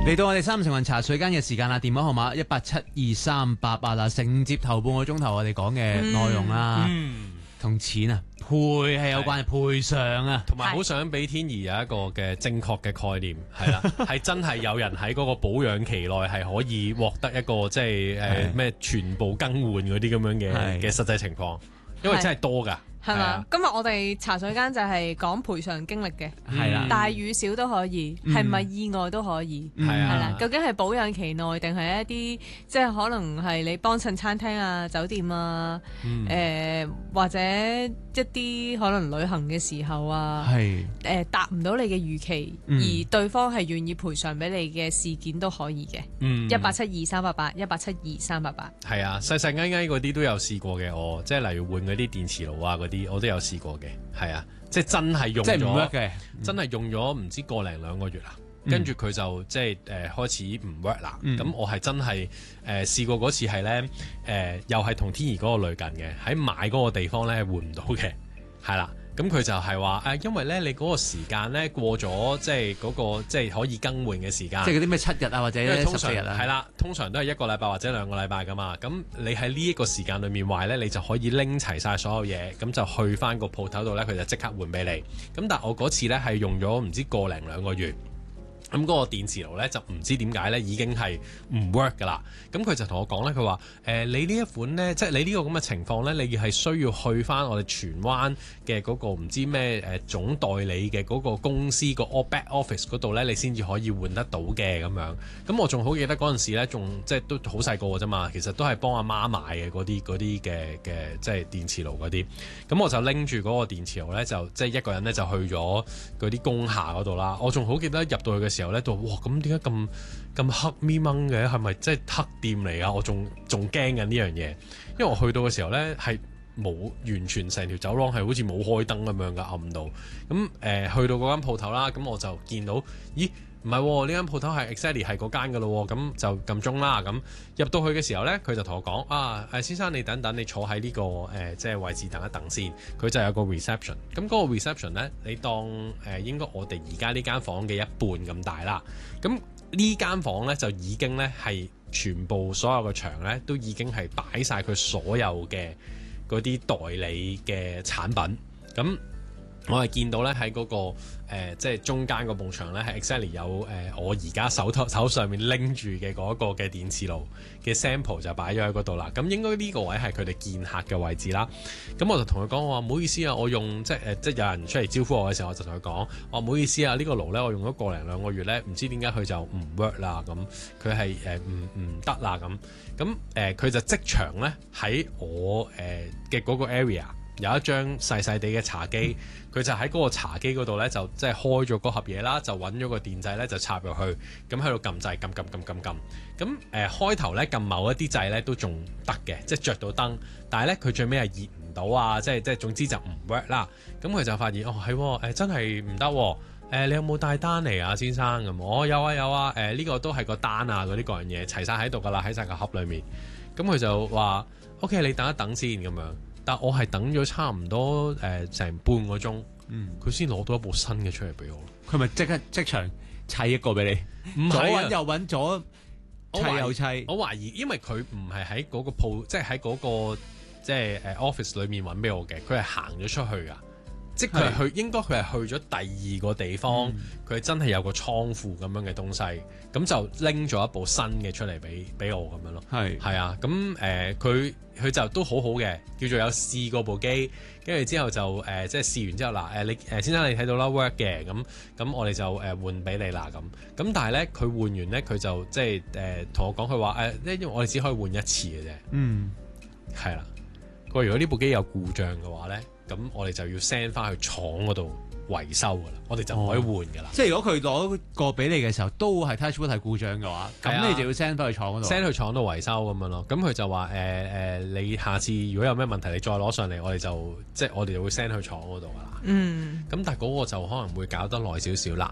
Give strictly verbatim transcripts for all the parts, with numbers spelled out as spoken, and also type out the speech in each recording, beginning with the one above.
嚟到我哋三成雲茶水間嘅時間啦，電話號碼一八七二三八八啦，承接頭半個鐘頭我哋講嘅內容啦，同、嗯、錢啊賠係有關嘅賠償啊， 同埋好想俾天怡有一個嘅正確嘅概念，係啦，係真係有人喺嗰個保養期內係可以獲得一個即係誒咩全部更換嗰啲咁樣嘅嘅實際情況，因為真係多㗎。 係嘛？今日我哋茶水間就係講賠償經歷嘅， 係啦， 大與小都可以，係咪意外都可以，係啦。究竟係保養期內定係一啲即係可能係你幫襯餐廳啊、酒店啊，誒或者一啲可能旅行嘅時候啊，係誒達唔到你嘅預期，而對方係願意賠償俾你嘅事件都可以嘅。一八七二三八八，一八七二三八八。係啊，細細翳翳嗰啲都有試過嘅，我即係例如換嗰啲電磁爐啊嗰啲。我都有試過嘅，係啊，即係真係用咗，即係唔 work 嘅，真係用咗唔知個零兩個月啦，跟住佢就即係誒、呃、開始唔 work 啦。咁、嗯、我係真係誒、呃、試過嗰次係咧誒，又係同天怡嗰個類近嘅，喺買嗰個地方咧係換唔到嘅，係啦。咁佢就係話誒，因為咧你嗰個時間咧過咗，即係嗰個即係可以更換嘅時間， 即係嗰啲咩七日啊或者十四日啊， 係啦，通常都係一個禮拜或者兩個禮拜噶嘛。咁你喺呢一個時間裏面壞咧，你就可以拎齊晒所有嘢，咁就去翻個鋪頭度咧，佢就即刻換俾你。咁但係我嗰次咧係用咗唔知個零兩個月。咁嗰個電磁爐咧就唔知點解咧已經係唔 work 噶啦，咁佢就同我講咧，佢話誒你呢一款咧，即係你呢個咁嘅情況咧，你係需要去翻我哋荃灣嘅嗰個唔知咩誒總代理嘅嗰個公司個 back office 嗰度咧，你先至可以換得到嘅咁樣。咁我仲好記得嗰陣時咧，仲即係都好細個嘅啫嘛，其實都係幫阿媽買嘅嗰啲嗰啲嘅嘅即係電磁爐嗰啲。咁我就拎住嗰個電磁爐咧，就即係一個人咧就去咗嗰啲工廈嗰度啦。我仲好記得入到去嘅時候，咧就哇咁點解咁咁黑咪掹嘅？係咪即係黑店嚟啊？我仲仲驚緊呢樣嘢，因為我去到嘅時候咧係冇完全成條走廊係好似冇開燈咁樣嘅暗到。咁誒、呃、去到嗰間鋪頭啦，咁我就見到咦唔係呢間鋪頭係 exactly 係嗰間嘅咯，咁就撳鐘啦。咁入到去嘅時候咧，佢就同我講啊誒先生你等等，你坐喺呢、這個誒、呃、即係位置等一等先。佢就有個 reception， 咁嗰個 reception 咧，你當誒、呃、應該我哋而家呢間房嘅一半咁大啦。咁呢間房咧就已經咧係全部所有嘅牆咧都已經係擺晒佢所有嘅嗰啲代理嘅產品。咁我係見到咧喺嗰個。誒、呃、即係中間個埲牆咧，係 exactly 有誒、呃、我而家手頭手上面拎住嘅嗰個嘅電磁爐嘅 sample 就擺咗喺嗰度啦。咁應該呢個位係佢哋見客嘅位置啦。咁我就同佢講，我話唔好意思啊，我用即係誒、呃、即係有人出嚟招呼我嘅時候，我就同佢講，我話唔好意思啊，呢、呢個爐咧我用咗個零兩個月咧，唔知點解佢就唔 work 啦。咁佢係誒唔唔得啦咁。咁誒佢就即場咧喺我誒嘅嗰個 area。有一張細細地嘅茶幾，佢就喺嗰個茶几嗰度咧，就即係開咗嗰盒嘢啦，就揾咗個電掣咧，就插入去，咁喺度撳掣，撳撳撳撳撳。咁誒、呃、開頭咧撳某一啲掣咧都仲得嘅，即係着到燈，但係咧佢最尾係熱唔到啊，即係即係總之就唔 work 啦。咁佢就發現哦係誒、呃、真係唔得喎。誒你有冇帶單嚟啊，先生咁？我、哦、有啊有啊，誒、呃、呢、呢個都係個單啊，嗰啲各樣嘢齊晒喺度㗎啦，喺晒個盒裏面。咁佢就話 OK， 你等一等先咁樣。但我係等咗差唔多誒成、呃、半個鐘，佢先攞到一部新嘅出嚟俾我。佢咪即刻即場砌一個俾你？唔係、啊、左揾右揾左砌右砌。我懷疑，因為佢唔係喺嗰個鋪，即係喺嗰個即係誒 office 裏面揾俾我嘅，佢係行咗出去㗎。即係佢係去，應該佢係去咗第二個地方，佢、嗯、真係有個倉庫咁樣嘅東西，咁就拎咗一部新嘅出嚟俾俾我咁樣咯。係係啊，咁誒佢佢就都好好嘅，叫做有試過部機，跟住之後就誒、呃、即係試完之後嗱誒你誒先生你睇到啦 work 嘅，咁咁我哋就誒、呃、換俾你啦咁。咁但係咧佢換完咧佢就即係誒同我講佢話誒，因為我哋只可以換一次嘅啫。嗯，係啦。佢如果呢部機有故障嘅話咧，咁我哋就要 send 翻去廠嗰度維修噶啦，我哋就唔可以換噶啦、哦。即係如果佢攞個俾你嘅時候都係 touch wood 係故障嘅話，咁、啊、你就要 send 翻去廠嗰度 send 去廠度維修咁樣咯。咁佢就話誒誒，你下次如果有咩問題，你再攞上嚟，我哋就即係我哋就會 send 去廠嗰度噶啦。嗯。咁但係嗰個就可能會搞得耐少少啦。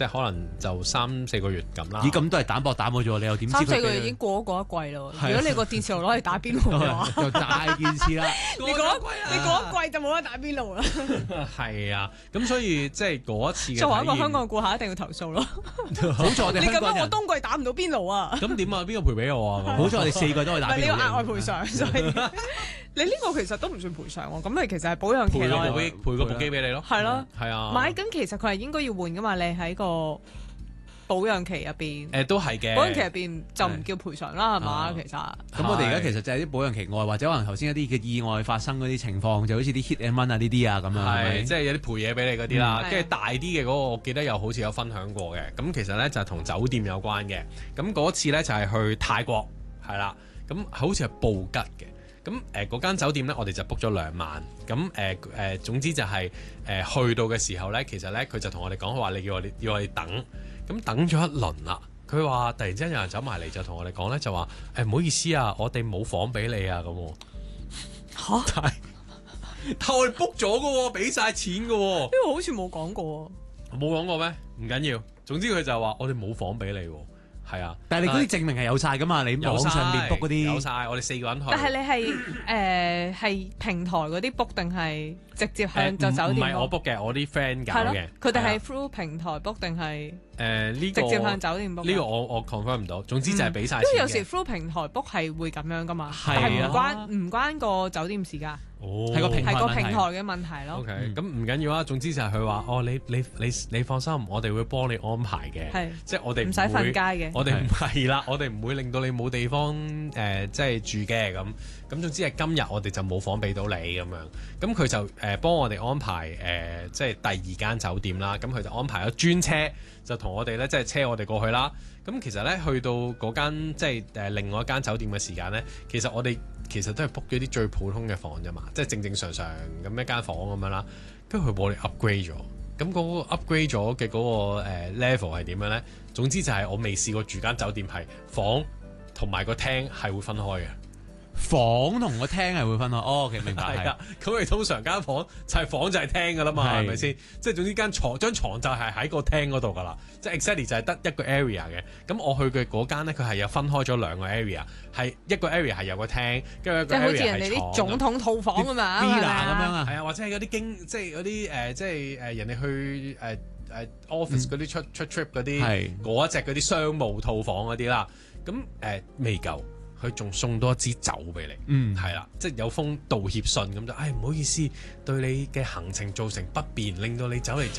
即係可能就三四個月咁啦。 咦，咁都係膽薄膽嘅啫喎，你又點知佢三四個月已經過咗嗰一季咯。如果你個電磁爐攞嚟打邊爐嘅話， 就大件事啦。 你嗰你嗰一季就冇得打邊爐啦。 係啊，咁所以即係嗰一次嘅體驗。 作為一個香港顧客，一定要投訴咯。 好在我哋你咁香港人樣我冬季打唔到邊爐啊！ 咁點啊？邊個賠俾我啊？ 好在我哋四個都可以打邊爐。 你要額外賠償，所以你呢個其實都唔算賠償喎。咁你其實係保養期內賠個部機，賠個部機俾你咯。 係咯， 係啊。 買咁其實佢係應該要換噶嘛？你喺個保養期入邊， 誒都係嘅。 保養期入邊就唔叫賠償啦，係嘛？其實咁我哋而家其實就係啲保養期外，或者可能頭先一啲嘅意外發生嗰啲情況，就好似啲 hit and run 啊呢啲啊咁樣， 係即係有啲賠嘢俾你嗰啲啦。跟住大啲嘅嗰個，我記得又好似有分享過嘅。咁其實咧就係同酒店有關嘅。咁嗰次咧就係去泰國，係啦。咁好似係布吉嘅。咁誒嗰間酒店咧，我哋就 book 咗兩晚。咁誒誒總之就係、是、誒、呃、去到嘅時候咧，其實咧佢就同我哋講話，你叫我哋要我哋等。咁等咗一輪啦，佢話突然之間有人走埋嚟就同我哋講咧，就話誒唔好意思啊，我哋冇房俾你啊咁。 嚇！ 但係但我哋 book 咗嘅喎，俾晒錢嘅喎。 呢個好似冇講過。 冇講過咩？唔緊要，總之佢就話我哋冇房俾你喎。係啊， 但係你嗰啲證明係有晒噶嘛？你網上面 book 嗰啲有晒，我哋四個人去。 但係你係誒係平台嗰啲 book 定係直接向就酒店？ 唔係我 book 嘅，我啲 friend 搞嘅。 佢哋係 through 平台 book 定係誒呢個直接向酒店 book？ 呢個我我 confirm 唔到。總之就係俾晒錢。 因為有時 through 平台 book 係會咁樣噶嘛，但係唔關唔關個酒店事㗎。 係個平係個平台嘅問題咯。 OK，咁唔緊要啊。總之就係佢話：哦，你你你你放心，我哋會幫你安排嘅。 係， 即係我哋唔使瞓街嘅。 我哋唔係啦，我哋唔會令到你冇地方誒，即係住嘅咁。咁總之係今日我哋就冇房俾到你咁樣。咁佢就誒幫我哋安排誒，即係第二間酒店啦。咁佢就安排咗專車，就同我哋咧，即係車我哋過去啦。咁其實咧，去到嗰間即係誒另外一間酒店嘅時間咧，其實我哋其實都係 book 咗啲最普通嘅房啫嘛，即係正正常常咁一間房咁樣啦。跟住佢幫我哋 upgrade 咗，咁嗰個 upgrade 咗嘅嗰個誒 level 係點樣咧？總之就係我未試過住間酒店係房同埋個廳係會分開嘅。 房同個廳係會分開，哦，OK，明白。 係啊，咁你通常間房就係房就係廳噶啦嘛，係咪先？即係總之間床張床就係喺個廳嗰度噶啦，即係 exactly 就係得一個 area 嘅。咁我去嘅嗰間咧，佢係有分開咗兩個 area， 係一個 area 係有個廳，跟住一個 area 係床。即係好似人哋啲總統套房咁嘛 villa 咁樣啊， 係啊，或者係嗰啲經，即係嗰啲誒，即係誒人哋去誒誒、呃、office 嗰啲出、嗯、出 trip 嗰啲，嗰一隻嗰啲商務套房嗰啲啦。咁誒未夠。佢仲送多一支酒俾你，嗯，係啦，即係有封道歉信咁就，唉，唔好意思，對你嘅行程造成不便，令到你走嚟走